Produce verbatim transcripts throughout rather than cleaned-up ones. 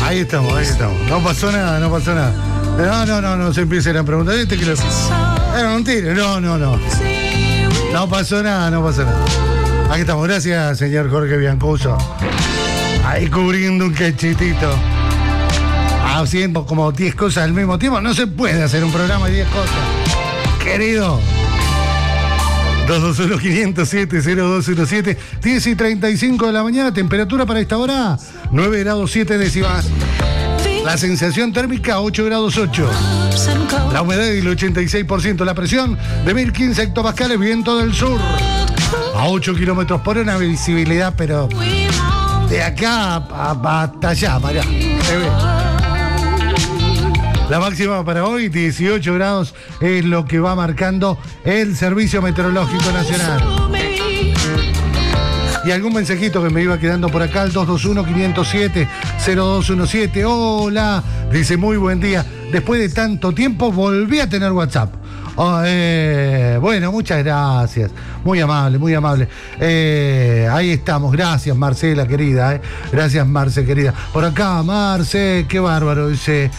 Ahí estamos, ahí estamos. No pasó nada, no pasó nada. No, no, no, no se empiecen a preguntar. ¿Este que lo... Era un tiro. No, no, no. No pasó nada, no pasó nada. Aquí estamos. Gracias, señor Jorge Biancuso. Ahí cubriendo un cachitito. Haciendo como diez cosas al mismo tiempo. No se puede hacer un programa de diez cosas. Querido. dos dos uno, cinco cero siete, cero dos uno siete, diez y treinta y cinco de la mañana. Temperatura para esta hora, nueve grados siete décimas. La sensación térmica, ocho grados ocho. La humedad del ochenta y seis por ciento. La presión de mil quince hectopascales. Viento del sur a ocho kilómetros por hora. Una visibilidad, pero de acá a, a, hasta allá, para allá. Se ve. La máxima para hoy, dieciocho grados, es lo que va marcando el Servicio Meteorológico Nacional. Y algún mensajito que me iba quedando por acá, el dos dos uno, cinco cero siete, cero dos uno siete. Hola, dice muy buen día. Después de tanto tiempo volví a tener WhatsApp. Oh, eh, bueno, muchas gracias. Muy amable, muy amable. Eh, ahí estamos. Gracias, Marcela, querida. Eh. Gracias, Marce, querida. Por acá, Marce, qué bárbaro. Dice,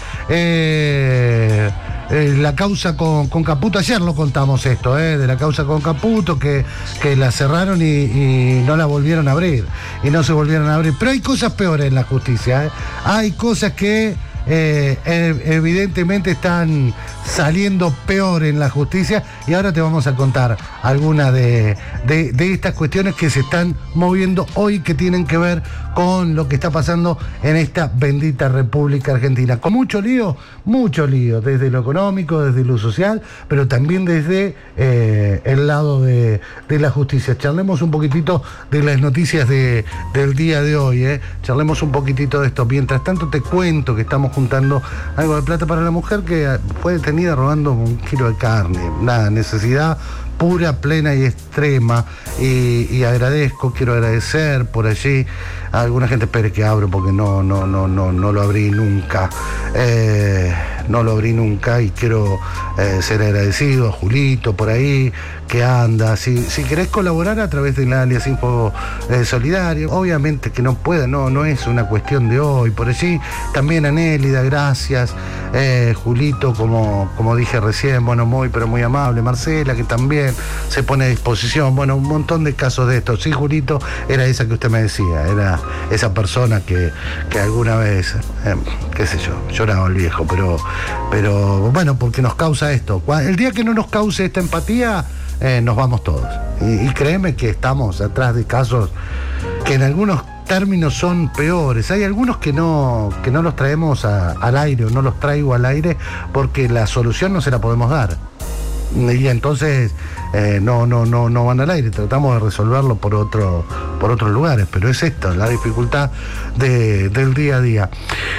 eh, eh, la causa con, con Caputo. Ayer lo contamos esto, eh, de la causa con Caputo, que, que la cerraron y, y no la volvieron a abrir. Y no se volvieron a abrir. Pero hay cosas peores en la justicia. Eh. Hay cosas que... Eh, evidentemente están saliendo peor en la justicia y ahora te vamos a contar algunas de, de, de estas cuestiones que se están moviendo hoy, que tienen que ver con lo que está pasando en esta bendita República Argentina, con mucho lío, mucho lío, desde lo económico, desde lo social, pero también desde eh, el lado de, de la justicia. Charlemos un poquitito de las noticias de, del día de hoy, eh. Charlemos un poquitito de esto. Mientras tanto te cuento que estamos juntando algo de plata para la mujer que fue detenida robando un kilo de carne. Nada, necesidad pura, plena y extrema. Y, y agradezco, quiero agradecer por allí a alguna gente. Espere que abro porque no, no, no, no, no lo abrí nunca. Eh, no lo abrí nunca y quiero eh, ser agradecido a Julito por ahí, que anda. Si, si querés colaborar a través de la alias Info eh, Solidario, obviamente que no pueda, no, no es una cuestión de hoy. Por allí también a Nélida, gracias. Eh, Julito, como, como dije recién, bueno, muy, pero muy amable. Marcela, que también se pone a disposición. Bueno, un montón de casos de estos. Sí, Julito, era esa que usted me decía, era esa persona que, que alguna vez, eh, qué sé yo, lloraba el viejo, pero, pero bueno, porque nos causa esto. El día que no nos cause esta empatía, eh, nos vamos todos. Y, y créeme que estamos atrás de casos que en algunos términos son peores. Hay algunos que no, que no los traemos a, al aire, o no los traigo al aire, porque la solución no se la podemos dar. Y entonces eh, no, no, no, no van al aire, tratamos de resolverlo por otro, por otros lugares, pero es esto, la dificultad de, del día a día.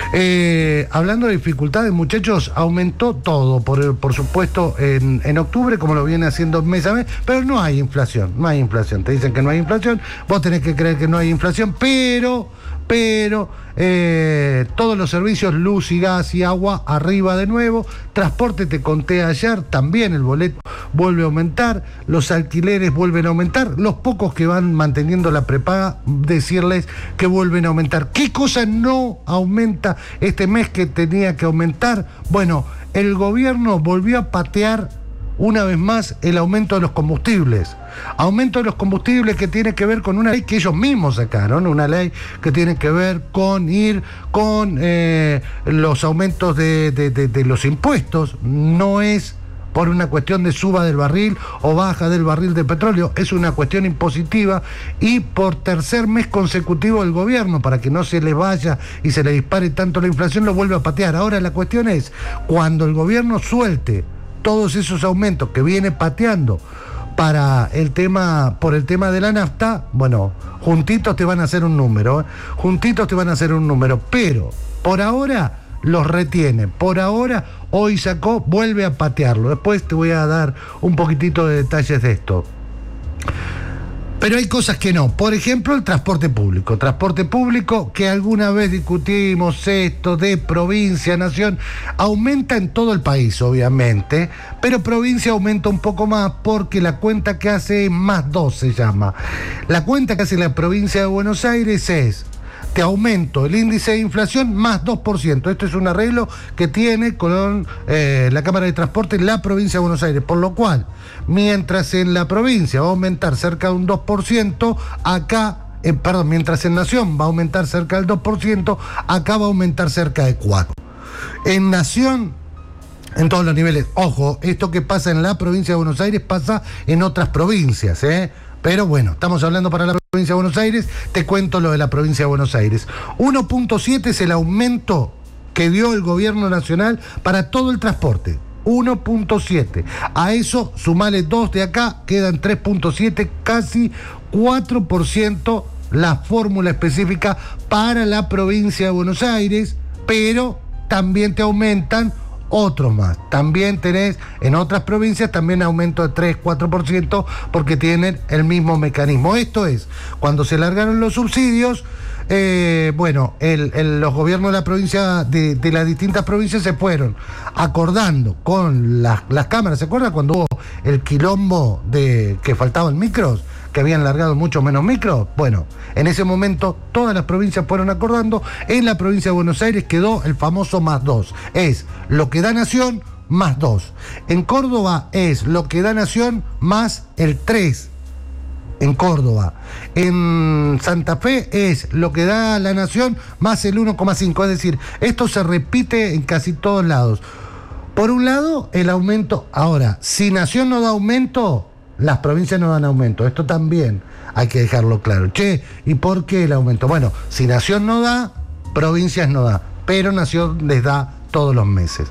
Eh, hablando de dificultades, muchachos, aumentó todo, por, por supuesto, en, en octubre, como lo viene haciendo mes a mes, pero no hay inflación, no hay inflación. Te dicen que no hay inflación, vos tenés que creer que no hay inflación, pero... pero eh, todos los servicios, luz y gas y agua, arriba de nuevo. Transporte, te conté ayer, también el boleto vuelve a aumentar, los alquileres vuelven a aumentar, los pocos que van manteniendo la prepaga, decirles que vuelven a aumentar. ¿Qué cosa no aumenta este mes que tenía que aumentar? Bueno, el gobierno volvió a patear una vez más el aumento de los combustibles. Aumento de los combustibles que tiene que ver con una ley que ellos mismos sacaron, una ley que tiene que ver con ir con eh, los aumentos de, de, de, de los impuestos. No es por una cuestión de suba del barril o baja del barril de petróleo, es una cuestión impositiva, y por tercer mes consecutivo el gobierno, para que no se les vaya y se le dispare tanto la inflación, lo vuelve a patear. Ahora la cuestión es, cuando el gobierno suelte todos esos aumentos que viene pateando para el tema, por el tema de la nafta, bueno, juntitos te van a hacer un número, ¿eh? juntitos te van a hacer un número, pero por ahora los retiene, por ahora hoy sacó, vuelve a patearlo. Después te voy a dar un poquitito de detalles de esto. Pero hay cosas que no. Por ejemplo, el transporte público. Transporte público que alguna vez discutimos esto de provincia, nación. Aumenta en todo el país, obviamente. Pero provincia aumenta un poco más porque la cuenta que hace más dos se llama. La cuenta que hace la provincia de Buenos Aires es te aumento el índice de inflación más dos por ciento. Esto es un arreglo que tiene con eh, la Cámara de Transporte en la provincia de Buenos Aires, por lo cual, mientras en la provincia va a aumentar cerca de un dos por ciento, acá, eh, perdón, mientras en Nación va a aumentar cerca del dos por ciento, acá va a aumentar cerca de cuatro por ciento. En Nación, en todos los niveles, ojo, esto que pasa en la provincia de Buenos Aires pasa en otras provincias, ¿eh? Pero bueno, estamos hablando para la provincia de Buenos Aires, te cuento lo de la provincia de Buenos Aires. uno punto siete es el aumento que dio el gobierno nacional para todo el transporte. uno punto siete. A eso sumale dos de acá, quedan tres punto siete, casi cuatro por ciento la fórmula específica para la provincia de Buenos Aires, pero también te aumentan otros más. También tenés en otras provincias también aumento de tres, cuatro por ciento porque tienen el mismo mecanismo. Esto es, cuando se largaron los subsidios, eh, bueno, el, el, los gobiernos de la provincia, de, de las distintas provincias se fueron acordando con las, las cámaras. ¿Se acuerdan cuando hubo el quilombo de que faltaban micros? Que habían largado mucho menos micros. Bueno, en ese momento todas las provincias fueron acordando. En la provincia de Buenos Aires quedó el famoso más dos. Es lo que da Nación más dos. En Córdoba es lo que da Nación más el tres. En Córdoba. En Santa Fe es lo que da la Nación más el uno coma cinco. Es decir, esto se repite en casi todos lados. Por un lado, el aumento. Ahora, si Nación no da aumento, las provincias no dan aumento. Esto también hay que dejarlo claro. Che, ¿y por qué el aumento? Bueno, si Nación no da, provincias no da, pero Nación les da todos los meses.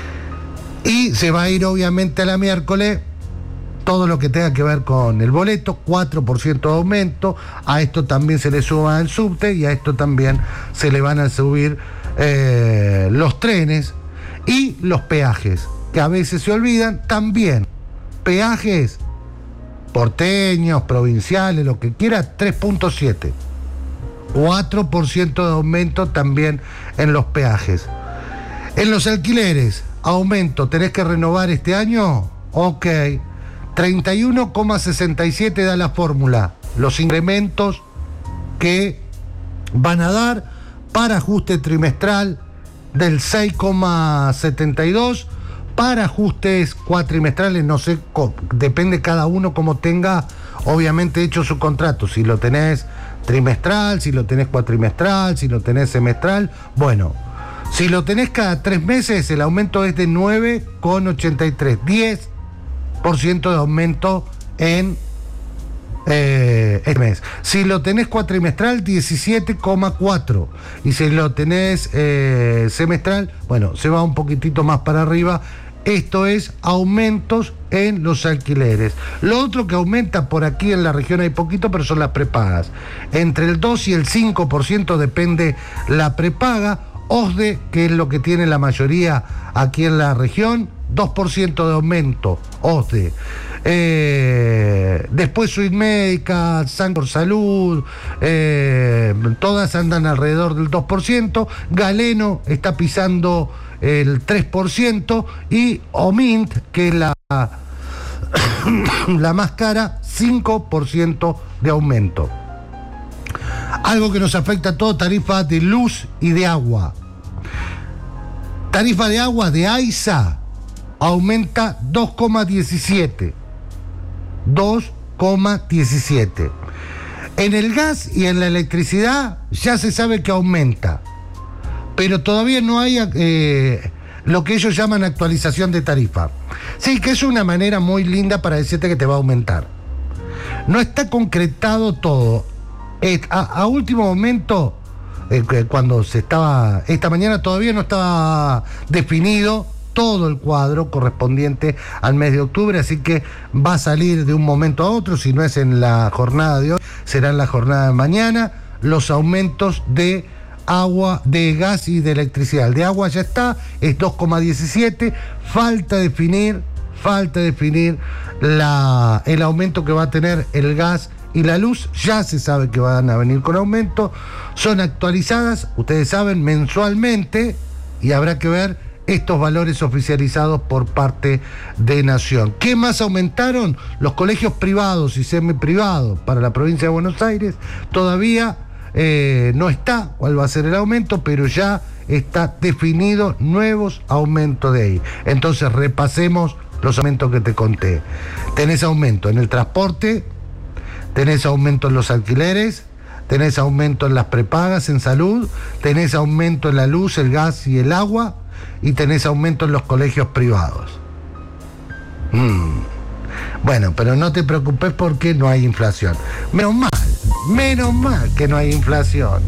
Y se va a ir obviamente a la miércoles todo lo que tenga que ver con el boleto, cuatro por ciento de aumento. A esto también se le suba el subte y a esto también se le van a subir eh, los trenes y los peajes, que a veces se olvidan también. Peajes porteños, provinciales, lo que quiera, tres punto siete. cuatro por ciento de aumento también en los peajes. En los alquileres, aumento, ¿tenés que renovar este año? Ok. treinta y uno coma sesenta y siete da la fórmula. Los incrementos que van a dar para ajuste trimestral del seis coma setenta y dos. Para ajustes cuatrimestrales, no sé, depende cada uno como tenga, obviamente, hecho su contrato. Si lo tenés trimestral, si lo tenés cuatrimestral, si lo tenés semestral. Bueno, si lo tenés cada tres meses, el aumento es de nueve coma ochenta y tres. diez por ciento de aumento en eh, este mes. Si lo tenés cuatrimestral, diecisiete coma cuatro. Y si lo tenés eh, semestral, bueno, se va un poquitito más para arriba. Esto es aumentos en los alquileres. Lo otro que aumenta por aquí en la región hay poquito, pero son las prepagas. Entre el dos y el cinco por ciento depende la prepaga. OSDE, que es lo que tiene la mayoría aquí en la región, dos por ciento de aumento, OSDE. Eh, después Suidmédica, Sancor Salud, eh, todas andan alrededor del dos por ciento. Galeno está pisando el tres por ciento y Omint, que es la, la más cara, cinco por ciento de aumento. Algo que nos afecta a todo, tarifa de luz y de agua. Tarifa de agua de AISA aumenta dos coma diecisiete. dos coma diecisiete. En el gas y en la electricidad ya se sabe que aumenta, pero todavía no hay eh, lo que ellos llaman actualización de tarifa. Sí, que es una manera muy linda para decirte que te va a aumentar. No está concretado todo. Eh, a, a último momento, eh, cuando se estaba, esta mañana todavía no estaba definido todo el cuadro correspondiente al mes de octubre, así que va a salir de un momento a otro. Si no es en la jornada de hoy, será en la jornada de mañana, los aumentos de agua, de gas y de electricidad. El de agua ya está, es dos coma diecisiete, falta definir, falta definir la, el aumento que va a tener el gas y la luz. Ya se sabe que van a venir con aumento, son actualizadas, ustedes saben, mensualmente, y habrá que ver estos valores oficializados por parte de Nación. ¿Qué más aumentaron? Los colegios privados y semiprivados para la provincia de Buenos Aires todavía eh, no está cuál va a ser el aumento, pero ya está definido nuevos aumentos de ahí. Entonces repasemos los aumentos que te conté. Tenés aumento en el transporte, tenés aumento en los alquileres, tenés aumento en las prepagas, en salud, tenés aumento en la luz, el gas y el agua, y tenés aumento en los colegios privados. Mm. Bueno, pero no te preocupes porque no hay inflación. Menos mal, menos mal que no hay inflación.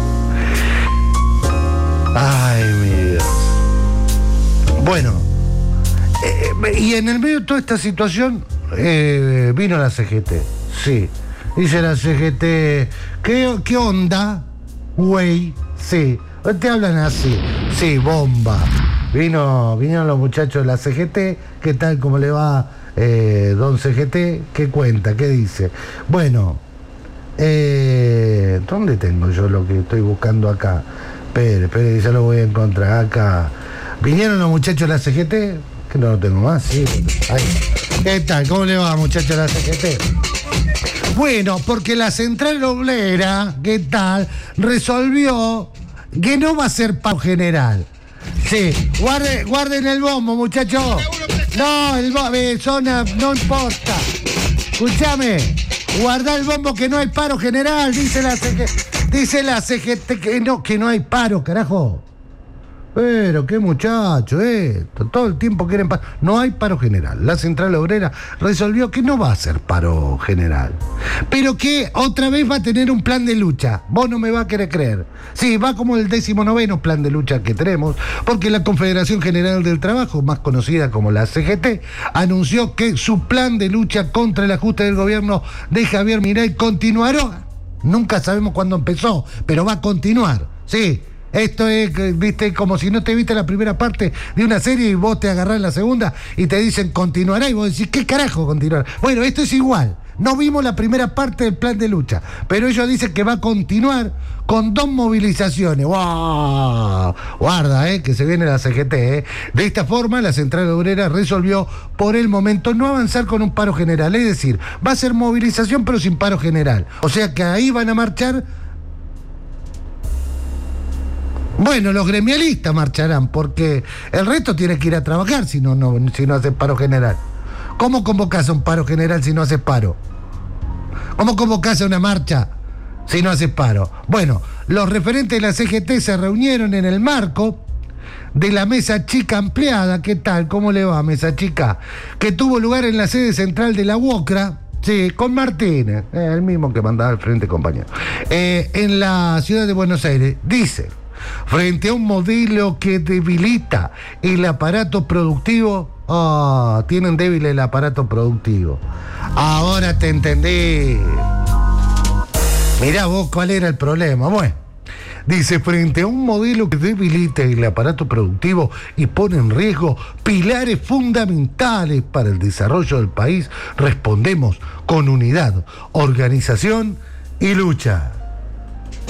Ay, mi Dios. Bueno, eh, y en el medio de toda esta situación eh, vino la C G T. Sí, dice la C G T, ¿qué, qué onda, güey? Sí, te hablan así. Sí, bomba. Vino, vinieron los muchachos de la C G T. ¿Qué tal? ¿Cómo le va, eh, don C G T? ¿Qué cuenta? ¿Qué dice? Bueno, eh, ¿dónde tengo yo lo que estoy buscando acá? Espere, espere, ya lo voy a encontrar acá. ¿Vinieron los muchachos de la C G T? Que no lo tengo más, sí. Ahí. ¿Qué tal? ¿Cómo le va, muchachos de la C G T? Bueno, porque la central obrera, ¿qué tal? Resolvió que no va a ser paro general. Sí, guarde, guarden el bombo, muchachos. No, el bombo, eh, zona, no importa. Escúchame, guarda el bombo que no hay paro general, dice la C G T, dice la C G T que no, que no hay paro, carajo. Pero qué muchacho, esto, todo el tiempo quieren paro. No hay paro general. La central obrera resolvió que no va a ser paro general, pero que otra vez va a tener un plan de lucha. Vos no me vas a querer creer. Sí, va como el décimo noveno plan de lucha que tenemos, porque la Confederación General del Trabajo, más conocida como la C G T, anunció que su plan de lucha contra el ajuste del gobierno de Javier Milei continuará. Nunca sabemos cuándo empezó, pero va a continuar. Sí. Esto es, viste, como si no te viste la primera parte de una serie y vos te agarrás la segunda y te dicen continuará y vos decís, ¿qué carajo continuará? Bueno, esto es igual. No vimos la primera parte del plan de lucha, pero ellos dicen que va a continuar con dos movilizaciones. ¡Wow! Guarda, eh, que se viene la C G T. Eh. De esta forma, la Central Obrera resolvió por el momento no avanzar con un paro general. Es decir, va a ser movilización pero sin paro general. O sea que ahí van a marchar. Bueno, los gremialistas marcharán, porque el resto tiene que ir a trabajar si no, no, si no hace paro general. ¿Cómo convocás a un paro general si no haces paro? ¿Cómo convocás a una marcha si no haces paro? Bueno, los referentes de la C G T se reunieron en el marco de la mesa chica ampliada. ¿Qué tal? ¿Cómo le va, mesa chica? Que tuvo lugar en la sede central de la UOCRA. Sí, con Martínez, eh, el mismo que mandaba al frente, compañero. Eh, en la ciudad de Buenos Aires, dice... Frente a un modelo que debilita el aparato productivo. Ah, oh, tienen débil el aparato productivo. Ahora te entendí. Mirá vos cuál era el problema. Bueno, dice, frente a un modelo que debilita el aparato productivo y pone en riesgo pilares fundamentales para el desarrollo del país, respondemos con unidad, organización y lucha.